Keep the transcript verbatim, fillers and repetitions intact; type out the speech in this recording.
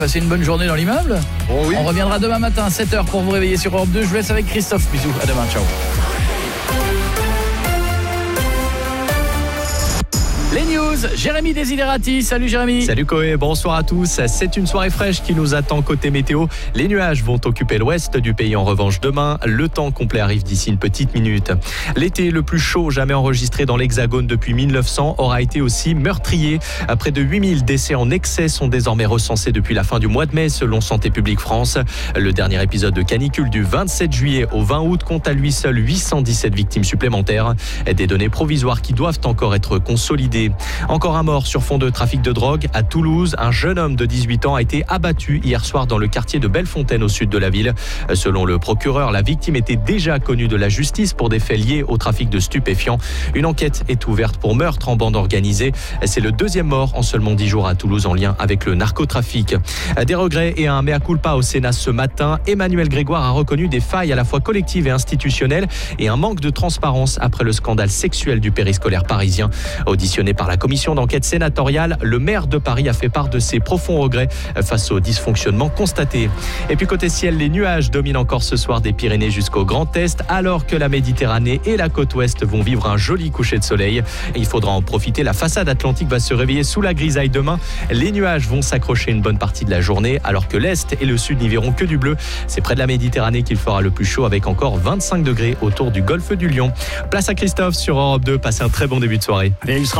Passez une bonne journée dans l'immeuble. Oh oui. On reviendra demain matin à sept heures pour vous réveiller sur Europe deux. Je vous laisse avec Christophe. Bisous, à demain, ciao. Les news, Jérémy Desiderati. Salut Jérémy. Salut Koé, bonsoir à tous. C'est une soirée fraîche qui nous attend côté météo. Les nuages vont occuper l'ouest du pays en revanche demain. Le temps complet arrive d'ici une petite minute. L'été le plus chaud jamais enregistré dans l'Hexagone depuis mille neuf cents aura été aussi meurtrier. Près de huit mille décès en excès sont désormais recensés depuis la fin du mois de mai selon Santé publique France. Le dernier épisode de canicule du vingt-sept juillet au vingt août compte à lui seul huit cent dix-sept victimes supplémentaires. Des données provisoires qui doivent encore être consolidées. Encore un mort sur fond de trafic de drogue à Toulouse. Un jeune homme de dix-huit ans a été abattu hier soir dans le quartier de Bellefontaine au sud de la ville. Selon le procureur, la victime était déjà connue de la justice pour des faits liés au trafic de stupéfiants. Une enquête est ouverte pour meurtre en bande organisée. C'est le deuxième mort en seulement dix jours à Toulouse en lien avec le narcotrafic. Des regrets et un mea culpa au Sénat ce matin. Emmanuel Grégoire a reconnu des failles à la fois collectives et institutionnelles et un manque de transparence après le scandale sexuel du périscolaire parisien. Auditionné par la commission d'enquête sénatoriale, le maire de Paris a fait part de ses profonds regrets face aux dysfonctionnements constatés. Et puis côté ciel, les nuages dominent encore ce soir des Pyrénées jusqu'au Grand Est, alors que la Méditerranée et la côte ouest vont vivre un joli coucher de soleil. Il faudra en profiter, la façade atlantique va se réveiller sous la grisaille demain. Les nuages vont s'accrocher une bonne partie de la journée, alors que l'est et le sud n'y verront que du bleu. C'est près de la Méditerranée qu'il fera le plus chaud, avec encore vingt-cinq degrés autour du golfe du Lion. Place à Christophe sur Europe deux, passez un très bon début de soirée. Allez, il sera